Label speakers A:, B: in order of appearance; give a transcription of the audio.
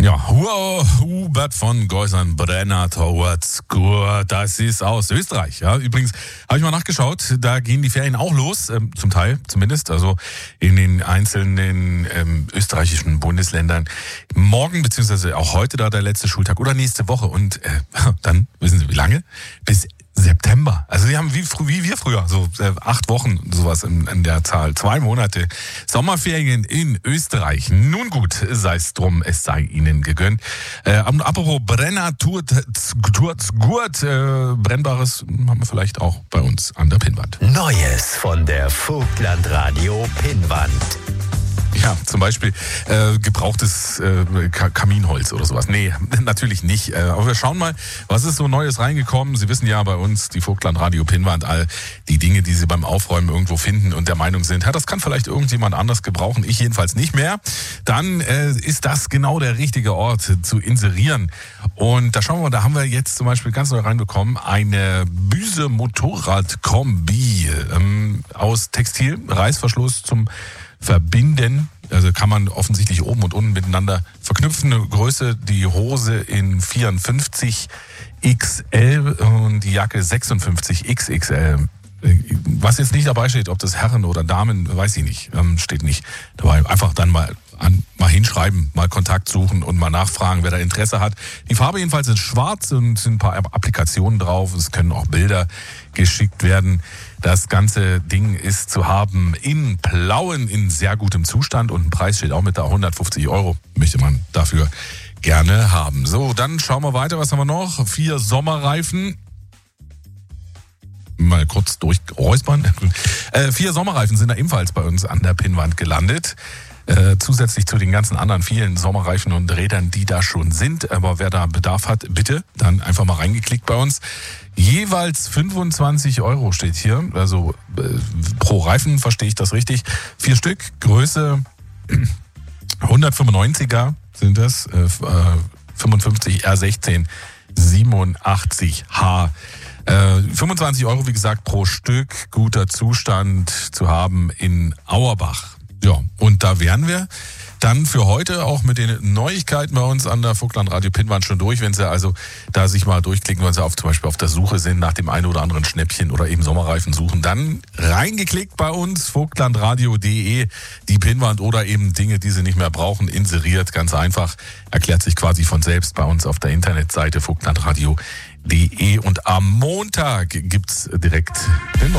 A: Ja, Hubert von Geusern, Brenner towards Gut, das ist aus Österreich. Ja, übrigens habe ich mal nachgeschaut, da gehen die Ferien auch los, zum Teil zumindest, also in den einzelnen österreichischen Bundesländern. Morgen beziehungsweise auch heute da der letzte Schultag oder nächste Woche und dann, wissen Sie wie lange? Bis September. Also die haben wie wir früher, so 8 Wochen, sowas in der Zahl. 2 Monate Sommerferien in Österreich. Nun gut, sei es drum, es sei Ihnen gegönnt. Apropos Brenner, tut gut. Brennbares haben wir vielleicht auch bei uns an der Pinnwand.
B: Neues von der Vogtlandradio Pinnwand.
A: Ja, zum Beispiel gebrauchtes Kaminholz oder sowas. Nee, natürlich nicht. Aber wir schauen mal, was ist so Neues reingekommen. Sie wissen ja bei uns, die Vogtlandradio Pinnwand, all die Dinge, die Sie beim Aufräumen irgendwo finden und der Meinung sind, ja, das kann vielleicht irgendjemand anders gebrauchen, ich jedenfalls nicht mehr. Dann ist das genau der richtige Ort zu inserieren. Und da schauen wir mal, da haben wir jetzt zum Beispiel ganz neu reinbekommen, eine Büse Motorradkombi aus Textil, Reißverschluss zum Verbinden, also kann man offensichtlich oben und unten miteinander verknüpfen. Eine Größe, die Hose in 54 XL und die Jacke 56 XXL. Was jetzt nicht dabei steht, ob das Herren oder Damen, weiß ich nicht, steht nicht dabei. Einfach dann mal hinschreiben, mal Kontakt suchen und mal nachfragen, wer da Interesse hat. Die Farbe jedenfalls ist schwarz und sind ein paar Applikationen drauf. Es können auch Bilder geschickt werden. Das ganze Ding ist zu haben in Plauen in sehr gutem Zustand und ein Preis steht auch mit da, 150 €. Möchte man dafür gerne haben. So, dann schauen wir weiter. Was haben wir noch? 4 Sommerreifen. Mal kurz durchräuspern. 4 Sommerreifen sind da ebenfalls bei uns an der Pinnwand gelandet. Zusätzlich zu den ganzen anderen vielen Sommerreifen und Rädern, die da schon sind. Aber wer da Bedarf hat, bitte dann einfach mal reingeklickt bei uns. Jeweils 25 € steht hier. Also pro Reifen, verstehe ich das richtig. 4 Stück, Größe 195er sind das. 55 R16 87H. 25 € wie gesagt pro Stück, guter Zustand zu haben in Auerbach. Ja, und da wären wir dann für heute auch mit den Neuigkeiten bei uns an der Vogtlandradio Pinnwand schon durch. Wenn Sie also da sich mal durchklicken, wenn Sie zum Beispiel auf der Suche sind nach dem einen oder anderen Schnäppchen oder eben Sommerreifen suchen, dann reingeklickt bei uns, vogtlandradio.de, die Pinnwand oder eben Dinge, die Sie nicht mehr brauchen, inseriert. Ganz einfach, erklärt sich quasi von selbst bei uns auf der Internetseite vogtlandradio.de. Und am Montag gibt's direkt den